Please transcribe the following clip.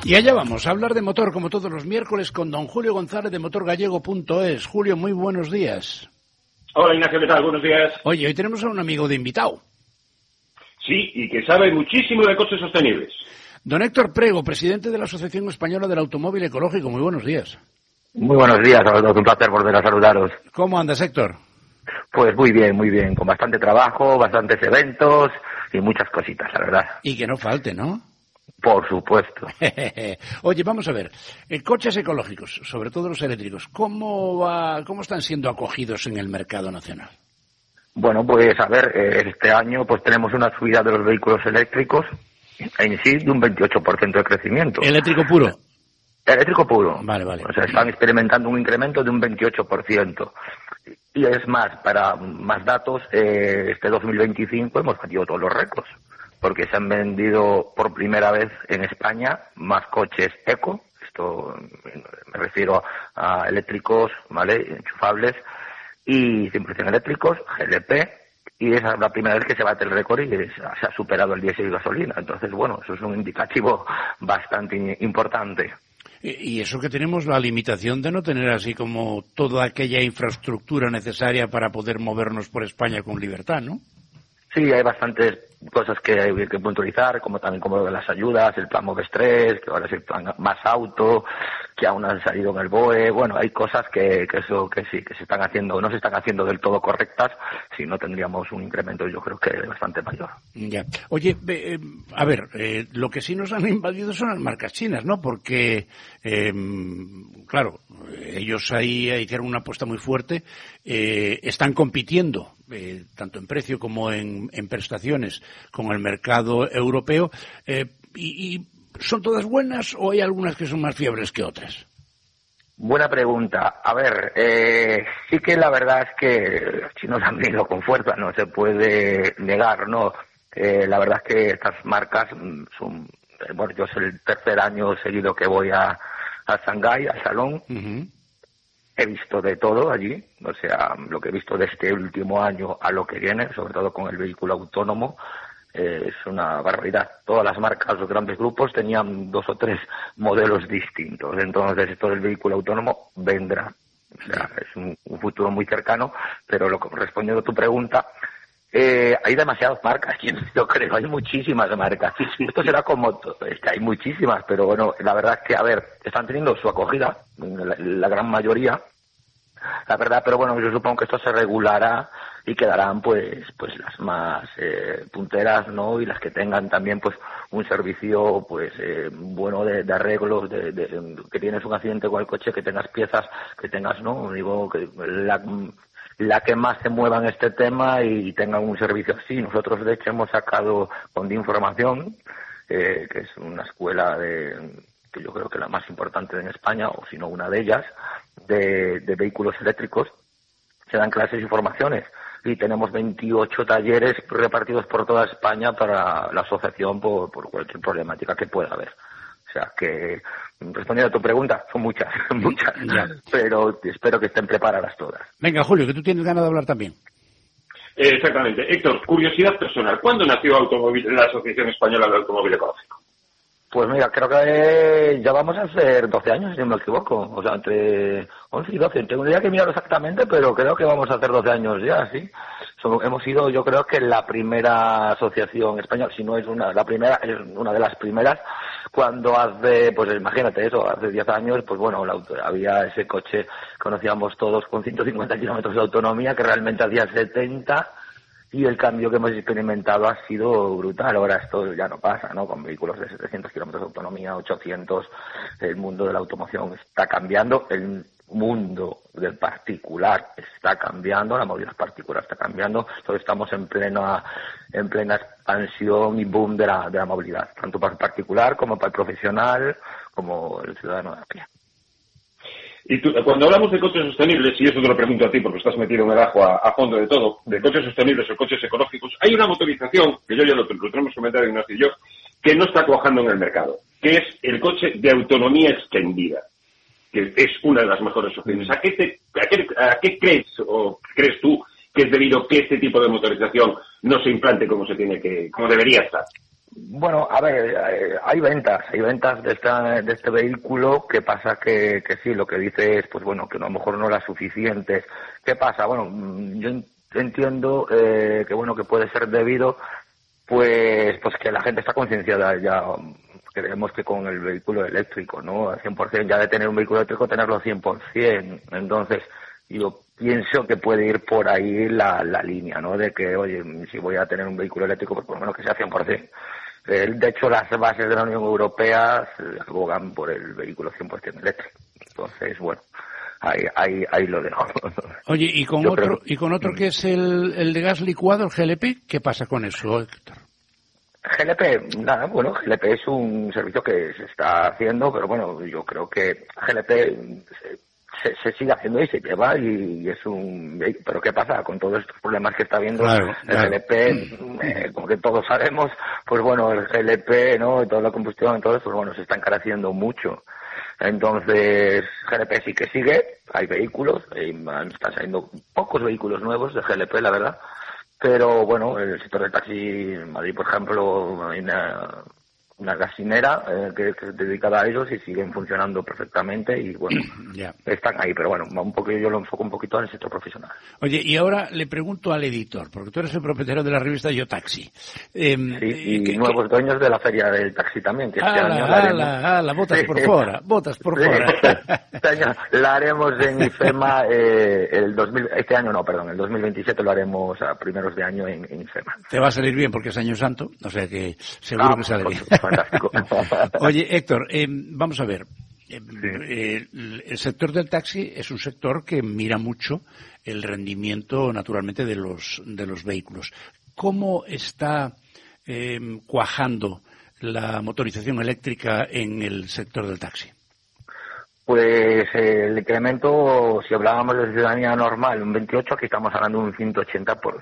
Y allá vamos, a hablar de motor como todos los miércoles con don Julio González de motorgallego.es. Julio, muy buenos días. Hola Ignacio, ¿qué tal? Buenos días. Oye, hoy tenemos a un amigo de invitado. Sí, y que sabe muchísimo de coches sostenibles. Don Héctor Prego, presidente de la Asociación Española del Automóvil Ecológico. Muy buenos días. Muy buenos días, a los dos, un placer volver a saludaros. ¿Cómo andas, Héctor? Pues muy bien, con bastante trabajo, bastantes eventos y muchas cositas, la verdad. Y que no falte, ¿no? Por supuesto. Oye, vamos a ver, coches ecológicos, sobre todo los eléctricos, ¿cómo están siendo acogidos en el mercado nacional? Bueno, pues a ver, este año pues tenemos una subida de los vehículos eléctricos en sí de un 28% de crecimiento. ¿Eléctrico puro? Eléctrico puro. Vale. O sea, están experimentando un incremento de un 28%. Y es más, para más datos, este 2025 hemos batido todos los récords, porque se han vendido por primera vez en España más coches eco, esto me refiero a eléctricos, ¿vale?, enchufables, y 100% eléctricos, GLP, y esa es la primera vez que se bate el récord y se ha superado el diésel y gasolina. Entonces, bueno, eso es un indicativo bastante importante. Y eso que tenemos la limitación de no tener así como toda aquella infraestructura necesaria para poder movernos por España con libertad, ¿no? Sí, hay bastantes cosas que hay que puntualizar, como también como lo de las ayudas, el plan Moves 3, que ahora es el plan Más Auto, que aún han salido en el BOE. Bueno, hay cosas que se están haciendo, no se están haciendo del todo correctas, si no tendríamos un incremento, yo creo que bastante mayor. Ya. Oye, a ver, lo que sí nos han invadido son las marcas chinas, ¿no? Porque, claro, ellos ahí hay que hacer una apuesta muy fuerte, están compitiendo, tanto en precio como en prestaciones, con el mercado europeo, y ¿son todas buenas o hay algunas que son más fiables que otras? Buena pregunta. A ver, sí que la verdad es que los chinos han venido con fuerza, no se puede negar, ¿no? La verdad es que estas marcas son, bueno, yo es el tercer año seguido que voy a Shanghái, al salón. Uh-huh. He visto de todo allí, o sea, lo que he visto de este último año a lo que viene, sobre todo con el vehículo autónomo, es una barbaridad. Todas las marcas, los grandes grupos tenían 2 o 3 modelos distintos, entonces esto del vehículo autónomo vendrá. O sea, es un futuro muy cercano, pero respondiendo a tu pregunta, hay demasiadas marcas, yo creo, hay muchísimas marcas. Esto será como, es que hay muchísimas, pero bueno, la verdad es que, a ver, están teniendo su acogida, la gran mayoría, la verdad, pero bueno, yo supongo que esto se regulará y quedarán pues las más punteras, ¿no? Y las que tengan también pues un servicio pues bueno de arreglos, que tienes un accidente con el coche, que tengas piezas, que tengas, ¿no? Digo, que la que más se mueva en este tema y tengan un servicio así. Nosotros de hecho hemos sacado con de información, que es una escuela que yo creo que la más importante en España, o si no una de ellas, de vehículos eléctricos, se dan clases y formaciones. Y tenemos 28 talleres repartidos por toda España para la asociación por cualquier problemática que pueda haber. O sea que, respondiendo a tu pregunta, son muchas, ya. Pero espero que estén preparadas todas. Venga, Julio, que tú tienes ganas de hablar también. Exactamente. Héctor, curiosidad personal. ¿Cuándo nació la Asociación Española del Automóvil Ecológico? Pues mira, creo que ya vamos a hacer 12 años, si no me equivoco. O sea, entre 11 y 12. Tendría que mirarlo exactamente, pero creo que vamos a hacer 12 años ya, sí. Hemos sido, yo creo que la primera asociación española, si no es la primera, es una de las primeras, cuando pues imagínate eso, hace 10 años, pues bueno, había ese coche, conocíamos todos con 150 kilómetros de autonomía, que realmente hacía 70, y el cambio que hemos experimentado ha sido brutal. Ahora esto ya no pasa, ¿no? Con vehículos de 700 kilómetros de autonomía, 800, el mundo de la automoción está cambiando, el mundo del particular está cambiando, la movilidad particular está cambiando, entonces estamos en plena expansión y boom de la movilidad, tanto para el particular como para el profesional, como el ciudadano de a pie. Y tú, cuando hablamos de coches sostenibles, y eso te lo pregunto a ti porque estás metido en el ajo a fondo de todo, de coches sostenibles o coches ecológicos, hay una motorización, que yo ya lo tenemos comentado Ignacio y yo, que no está cuajando en el mercado, que es el coche de autonomía extendida, que es una de las mejores opciones. ¿A qué crees o crees tú que es debido que este tipo de motorización no se implante como debería estar? Bueno, a ver, hay ventas de este vehículo. ¿Qué pasa? Que sí, lo que dice es, pues bueno, que a lo mejor no las suficientes. ¿Qué pasa? Bueno, yo entiendo que bueno, que puede ser debido pues que la gente está concienciada ya. Creemos que con el vehículo eléctrico, ¿no? Al 100%, ya de tener un vehículo eléctrico, tenerlo al 100%. Entonces, yo pienso que puede ir por ahí la línea, ¿no? De que, oye, si voy a tener un vehículo eléctrico, pues por lo menos que sea 100%. De hecho, las bases de la Unión Europea abogan por el vehículo 100% eléctrico. Entonces, bueno, ahí lo dejo. Oye, y con otro que es el de gas licuado, el GLP, ¿qué pasa con eso, Héctor? GLP, nada, bueno, GLP es un servicio que se está haciendo, pero bueno, yo creo que GLP se sigue haciendo y se lleva y es pero ¿qué pasa? Con todos estos problemas que está habiendo, claro. GLP, como que todos sabemos, pues bueno, el GLP, ¿no? Toda la combustión, entonces, pues bueno, se está encareciendo mucho. Entonces, GLP sí que sigue, hay vehículos, están saliendo pocos vehículos nuevos de GLP, la verdad. Pero bueno, el sector del taxi en Madrid, por ejemplo, hay una gasinera que es dedicada a ellos y siguen funcionando perfectamente y bueno, están ahí, pero bueno, yo lo enfoco un poquito en el sector profesional. Oye, y ahora le pregunto al editor, porque tú eres el propietario de la revista Yo Taxi. Sí, y nuevos dueños de la feria del taxi también, que este año botas por fuera, botas por fuera. Este año la haremos en IFEMA, el 2027 lo haremos a primeros de año en IFEMA. Te va a salir bien porque es Año Santo, o sea que seguro que sale bien. Fantástico. Oye, Héctor, vamos a ver. El sector del taxi es un sector que mira mucho el rendimiento, naturalmente, de los vehículos. ¿Cómo está cuajando la motorización eléctrica en el sector del taxi? Pues el incremento, si hablábamos de ciudadanía normal, un 28, aquí estamos hablando de un 180%.